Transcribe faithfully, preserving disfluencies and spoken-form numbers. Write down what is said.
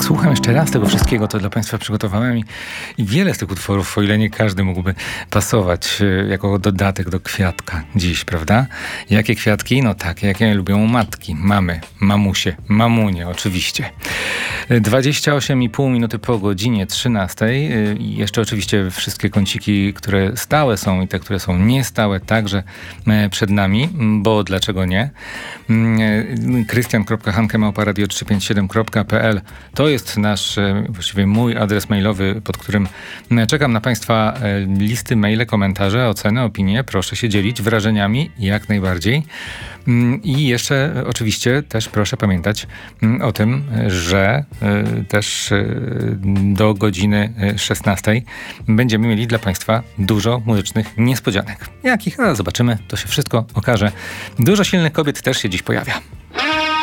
słucham jeszcze raz tego wszystkiego, to dla Państwa przygotowałem i, i wiele z tych utworów, o ile nie każdy mógłby pasować e, jako dodatek do kwiatka dziś, prawda? Jakie kwiatki? No takie, jakie lubią matki, mamy, mamusie, mamunie oczywiście. dwadzieścia osiem i pół minuty po godzinie trzynastej. I jeszcze oczywiście wszystkie kąciki, które stałe są i te, które są niestałe, także przed nami, bo dlaczego nie? krystian kropka hanke małpa radio trzysta pięćdziesiąt siedem kropka pe el to jest nasz, właściwie mój adres mailowy, pod którym czekam na Państwa listy, maile, komentarze, oceny, opinie. Proszę się dzielić wrażeniami jak najbardziej. I jeszcze oczywiście też proszę pamiętać o tym, że też do godziny szesnastej będziemy mieli dla Państwa dużo muzycznych niespodzianek. Jakich? A zobaczymy, to się wszystko okaże. Dużo silnych kobiet też się dziś pojawia.